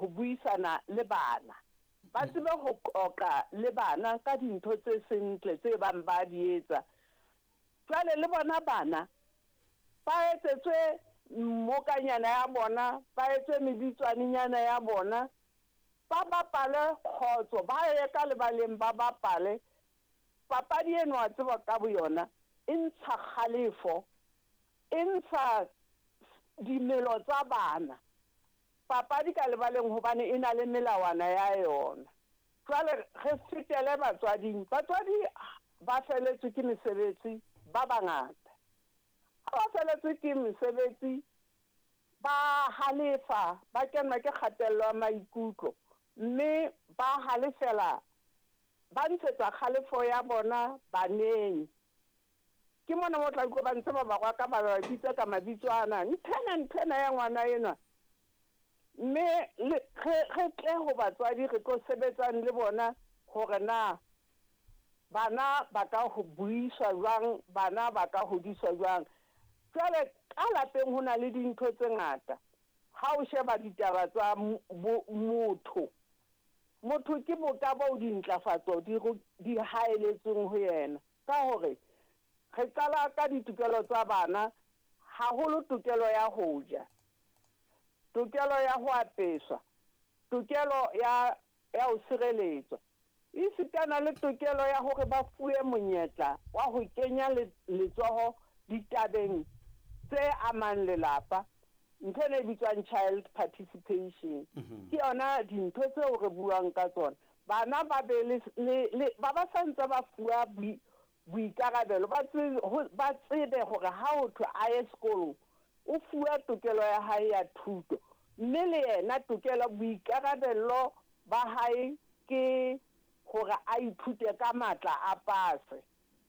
ho buisana le bana ba tsebe ho qoqa le bana ka dintho tse sentle tse bang ba di etsa jwale le bona bana ba etsetswe mmokanyana ya bona ba etse meditswaninyana ya bona ba bapale khotso ba ye ka lebaleng ba bapale papadi eno a tseba ka boyona e ntsha kgalefo e ntsha dimelo tsa bana papadi ka lebaleng hobane e na le melawana ya yona jwale re fetele batswadi ba feletswe ke mesebetsi ba bangata ha ba feletswe ke mesebetsi ba halefa ba kenwa ke kgatello ya maikutlo mme ba halefela ba ntshetsa kgalefo ya bona baneng ke mona mo tla go ba ntse ba bagwa ka ba bitsa ka mabitswana nthena ya ngwana ena mme re tle ho batswadi re tlo sebetsang le bona hore na bana ba ka ho buiswa jwang bana ba ka hodiswa jwang jwale ka lapeng ho na le dintho tse ngata ha o sheba ditaba tsa motho ke bokabo di ntlafatso di haeletseng ho yena ka hore re qala ka ditokelo tsa bana haholo tokelo ya ho ja tokelo ya ho apeswa tokelo ya ho sireletswa isitana le tokelo ya hore ba fuwe monyetla wa ho kenya letsoho ditabeng tse amang lelapa ntho ne bitswang child participation ke yona dintho tseo re buang ka tsona bana ba be le ba santse ba fuwa boikarabelo ba tsebe hore ha o thwe a ye sekolong o fuwa tokelo ya hae ya thuto mme le yena tokelo boikarabelo ba hae ke hore a ithute ka matla a pase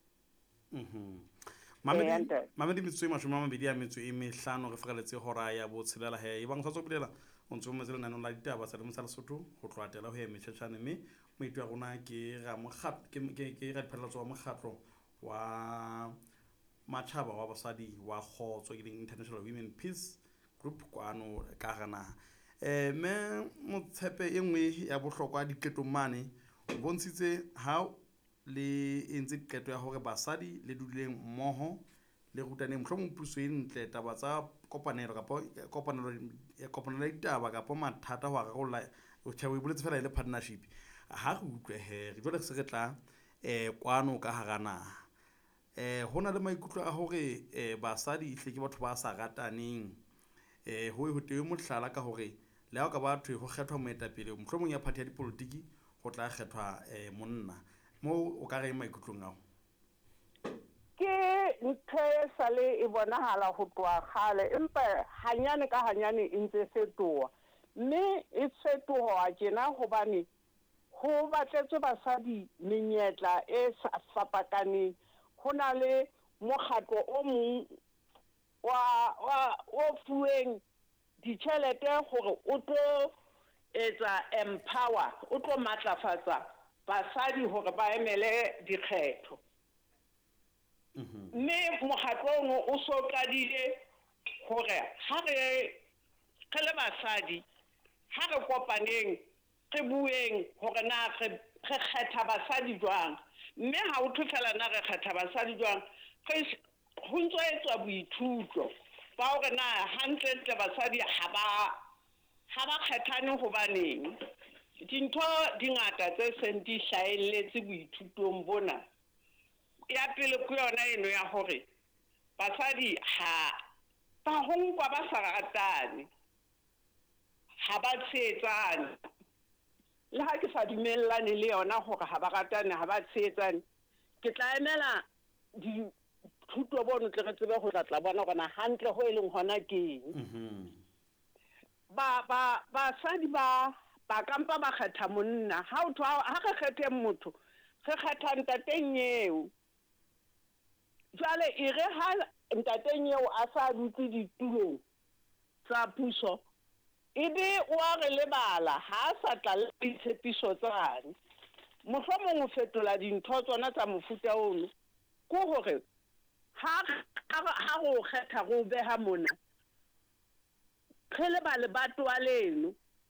mamedi metswe mashome a mabedi a metso e mehlano re fregeletse hora ya botshelela he e bang sa tsopelela o ntse o metse lenaneo la ditaba sa sa Lesotho go tloatela ho emetšhetšhane mme moitwa ya rona ke ga diphatlalatso wa mokgatlo wa matšhaba wa basadi wa Khotso ke International Women Peace Group kwano ka gana me motshepe e nngwe ya bohlokwa diketong mane o bontshitse ha le entse qeto ya hore basadi le duleng mmoho le rutaneng mohlomong puso e ntle taba tsa kopanelo ya ditaba kapa mathata ho rarolla o tšhawe boletse fela ile partnership ha re utlwe he re jwale se re tla kwano ka hagana hona le maikutlo a hore basadi hle ke batho ba sa rataneng ho tewe mohlala ka hore le ha ka batho ho kgethwa moetapele mohlomong ya party ya dipolitiki go tla kgethwa monna mo o ka re maikutlong ao ke ntho sale e bonahala ho tloa kgale empa hanyane ka hanyane e ntse fetoha mme e fetoha tjena hobane ho batletswe basadi menyetla e fapakaneng ho na le mokgatlo o mong wa fueng ditjhelete hore o tlo etsa empower o tlo matlafatsa basadi hore ba emele dikgetho mme mokgatlo o so qadile hore ha re le basadi ha re kopaneng re bueng hore na re kgetha basadi jwang mme ha o thufela na re kgetha basadi jwang ho ntso etswa boithuto ba hore na hantle basadi ha ba kgethane hobaneng dintho dingata tse seng di hlaelletse boithutong bona ya pele ke yona eno ya hore basadi ba honkwa ba sa ratane ha ba tshetsane le ha ke sa dumellane le yona hore ha ba ratane ha ba tshetsane ke tla emela thuto bono tle re tsebe go tla bona gona hantle ho eleng hona keng basadi ba kampa ba kgetha monna ha re kgethe motho re kgetha ntateng eo jwale e re ha ntateng eo a sa dutse ditulong tsa puso ebe wa re lebala ha sa tla le ditshepiso tsane mohlomong ho fetola dintho tsona tsa mofuta ono ko hore ha go kgetha go beha mona re le ba lebatwa leno